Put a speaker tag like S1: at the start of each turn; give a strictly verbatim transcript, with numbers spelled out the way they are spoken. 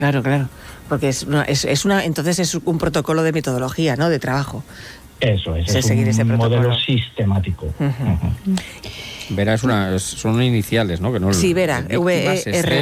S1: Claro, claro, porque es una, es, es una, entonces es un protocolo de metodología, ¿no? De trabajo.
S2: Eso es,
S1: Es
S2: es
S1: seguir ese
S2: un
S1: protocolo.
S2: modelo sistemático.
S1: Uh-huh.
S2: Uh-huh.
S3: Vera es una, son iniciales, ¿no? Que no
S1: Sí, Vera, V E R.